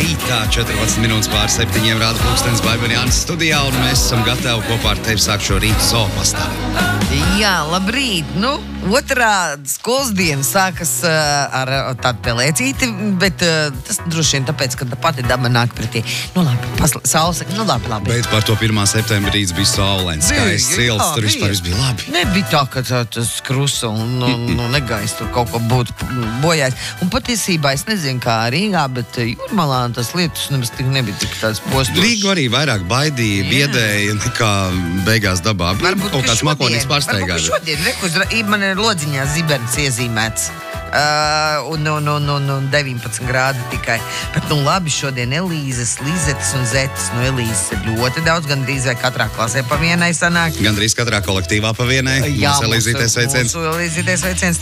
rītā, 14 minūtes pār 7, rāda pulkstenis Baiba un Jānis studijā, un mēs esam gatavi kopā ar tevi sākt šo rītu zoopastāvi. Jā, labrīt. Otrā skolas diena sākas ar tādu pelēcīti, bet tas droši vien tāpēc, ka pati daba nāk pretī. Labi, saules, labi. Bet par to 1. septembra rīts bija saulains, skaists, silts, tur vispār viss bija labi. Nebija tā, ka tas krusa un negaiss tur kaut ko būtu bojājis. Un patiesībā es nezinu, kā Rīgā, bet Jūrmalā tas lietus nebija tik tāds postošs. Rīgu arī vairāk baidīja, biedēja nekā beigās dabā. Varbūt, kaut kāds makonīgs pārsteigās. Varbūt šodien, man ir lodziņā ziberns iezīmēts. Un 19 grādi tikai. Bet labi, šodien Elīzes, Lizetes un Zetes. Elīzes ir ļoti daudz, gandrīz vai katrā klasē pa vienai sanāk. Gandrīz katrā kolektīvā pa vienai. Jā, mūsu Elīzītes veiciens. Mūsu Elīzītes veiciens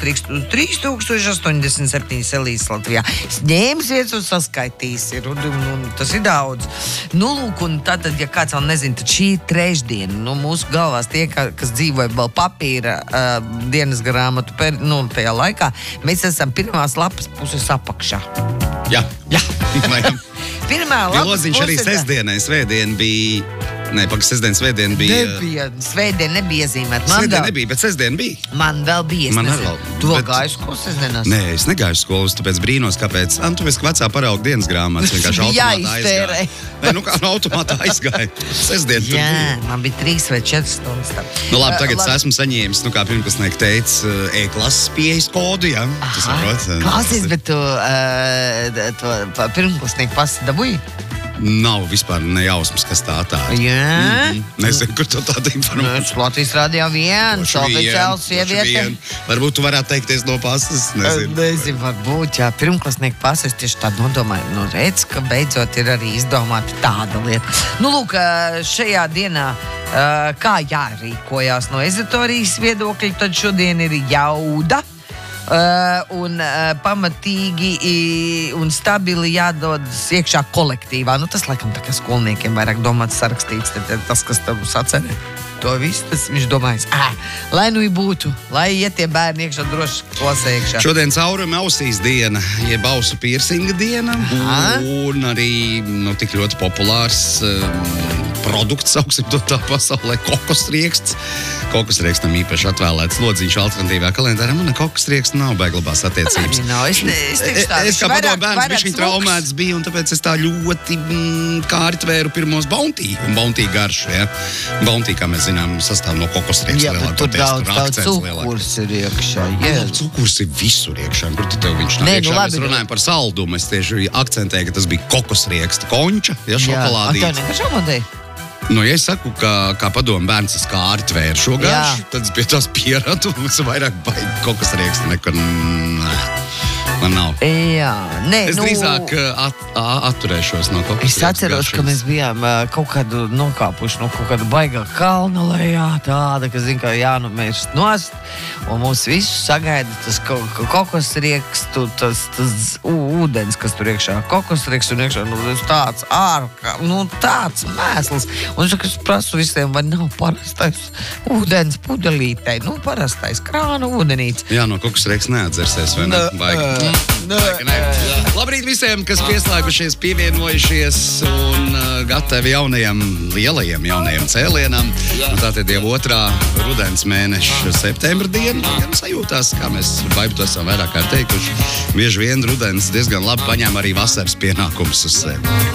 3087 Elīzes Latvijā. Ņēmis vietas un saskaitīs ir, un tas ir daudz. Lūk, un tātad, ja kāds vēl nezina, tad šī ir trešdiena. Mūsu galvās tie, kas dzīvoja vēl papīra dienas grāmatu tajā laikā, mēs esam pirmās lapas puses apakšā. Jā. Pirmā lapas lodziņš arī sestdienai, svētdien bija... Sestdien, svētdien bija... Svētdien nebija iezīmēt. Svētdien nebija, bet sestdien bija. Man vēl bija, es nezinu. Tu vēl gāju skolu sestdienās? Nē, es negāju skolu, tāpēc brīnos, kāpēc. Tāpēc, ka vecā parauga dienas grāmatas vienkārši automātā aizgāja. Automātā aizgāja. Sestdien tur bija. Jā, man bija 3 vai 4 stundas. Labi, tagad es esmu saņēmis, kā pirmklasnieki teica, E-klases pieejas kodu, jā. Tu saproti? Klausies, bet tu pirmklasnieku pasi dabūji? Nav vispār nejausmas, kas tā tā. Jā? Nezinu, kur to tāda informācija. Latvijas radio viens, oficiāls sieviete. Varbūt tu varētu teikties no pasas, nezinu. Nezinu, varbūt, jā. Pirmklasnieku pasas tieši tā nodomāju. Redz, ka beidzot ir arī izdomāta tāda lieta. Lūk, šajā dienā, kā jārīkojās no ezoterijas viedokļa, tad šodien ir jauda. Un pamatīgi un stabili jādodas iekšā kolektīvā. Tas laikam tā kā skolniekiem vairāk domāts sarakstīts, tas, kas tam sacerē. To visu, tas viņš domājas, lai būtu, lai iet tie bērni iekšā droši klasē iekšā. Šodien caurumi ausīs diena, jeb ausu piercinga diena, un arī tik ļoti populārs produkts, sauksim to tā pasaulē, kokosrieksts. Kokosriekstam īpaši atvēlēts lodziņš alternatīvā kalendārā. Man kokosrieksts nav beiglabās attiecības. Es kā padomu bērns bišķiņ traumēts biju, un tāpēc es tā ļoti kāri tvēru pirmos Bounty. Un Bounty garšu, ja. Bounty, kā mēs zinām, sastāv no kokosrieksta. Jā, bet tur daudz cukurs ir iekšā. Cukurs ir visur iekšā. Kur tu tev viņš nav iekšā? Mēs runājam par saldumu. Es tieši akcentēju, ka tas bija kokosrieksta konča, ja, šokolādīts. Jā, tev nekā šokolādēji? Ja es saku, kā padomu bērns es kāri tvēru šo garšu, tad es pie tās pieradu, es vairāk baigi kokosriekstu nekad man nav. Jā, es drīzāk atturēšos no kokosriekstu. Es atceros, ka mēs bijām kaut kādu nokāpuši no kaut kāda baigā kalna lejā, tāda, ka zin, kā jānomērst nost, un mūs visus sagaida tas kokosriekstu, tas ūdens, kas tur iekšā, kokosriekstu un iekšā, tāds ārkā, tāds mēsls. Un es prasu visiem, vai nav parastais ūdens pudelītei, parastais krāna ūdenīts. Jā, no kokosrieksta neatdzersies, vai ne? Labrīt visiem, kas pieslēgušies, pievienojušies un gatavi lielajiem jaunajiem cēlienam. Tātad jau 2. rudens mēneša septembra diena. Sajūtās, kā mēs Baibu to esam vairāk kārt teikuši. Bieži vien rudens diezgan labi paņem arī vasaras pienākumus uz sevi.